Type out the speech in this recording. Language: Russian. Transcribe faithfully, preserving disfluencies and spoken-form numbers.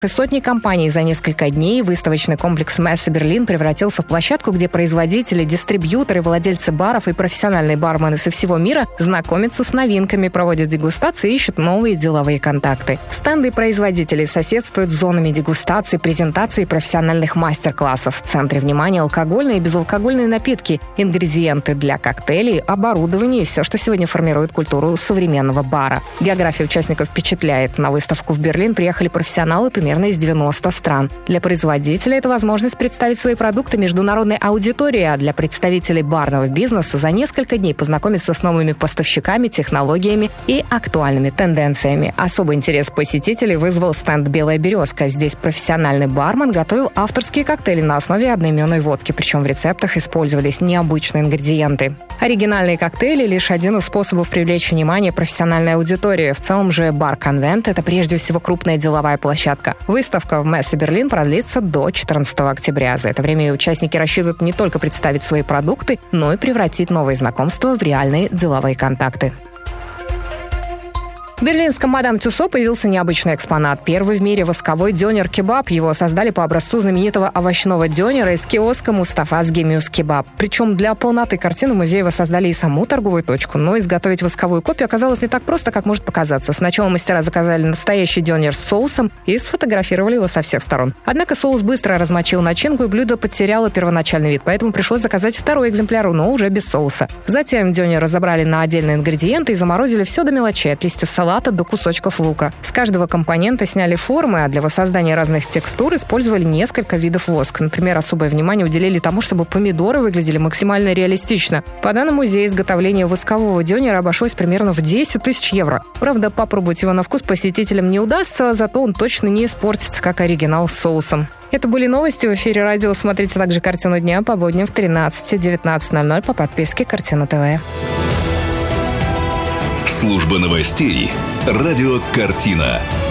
И сотни компаний за несколько дней выставочный комплекс Messe Berlin превратился в площадку, где производители, дистрибьюторы, владельцы баров и профессиональные бармены со всего мира знакомятся с новинками, проводят дегустации и ищут новые деловые контакты. Стенды производителей соседствуют с зонами дегустации, презентации и профессиональных мастер-классов. В центре внимания алкогольные и безалкогольные напитки, ингредиенты для коктейлей, оборудование и все, что сегодня формирует культуру современного бара. География участников впечатляет. На выставку в Берлин приехали профессионалы примерно из девяноста стран. Для производителя это возможность представить свои продукты международной аудитории, а для представителей барного бизнеса за несколько дней познакомиться с новыми поставщиками, технологиями и актуальными тенденциями. Особый интерес посетителей вызвал стенд «Белая березка». Здесь профессиональный бармен готовил авторские коктейли на основе одноименной водки, причем в рецептах использовались необычные ингредиенты. Оригинальные коктейли – лишь один из способов привлечь внимание профессиональной аудитории. В целом же бар-конвент – это прежде всего крупная деловая площадка. Выставка в Messe Berlin продлится до четырнадцатого октября. За это время участники рассчитывают не только представить свои продукты, но и превратить новые знакомства в реальные деловые контакты. В берлинском Мадам Тюссо появился необычный экспонат. Первый в мире восковой дёнер-кебаб. Его создали по образцу знаменитого овощного дёнера из киоска «Мустафас Гемюс Кебаб». Причем для полноты картины музея воссоздали и саму торговую точку. Но изготовить восковую копию оказалось не так просто, как может показаться. Сначала мастера заказали настоящий дёнер с соусом и сфотографировали его со всех сторон. Однако соус быстро размочил начинку, и блюдо потеряло первоначальный вид, поэтому пришлось заказать второй экземпляр, но уже без соуса. Затем дёнер разобрали на отдельные ингредиенты и заморозили все до мелочей, от листьев салата до кусочков лука. С каждого компонента сняли формы, а для воссоздания разных текстур использовали несколько видов воска. Например, особое внимание уделили тому, чтобы помидоры выглядели максимально реалистично. По данным музея, изготовление воскового дёнера обошлось примерно в десять тысяч евро. Правда, попробовать его на вкус посетителям не удастся, зато он точно не испортится, как оригинал с соусом. Это были новости в эфире радио. Смотрите также «Картину дня» по будням в тринадцать-девятнадцать ноль ноль по подписке «Картина ТВ». Служба новостей. Радио «Картина».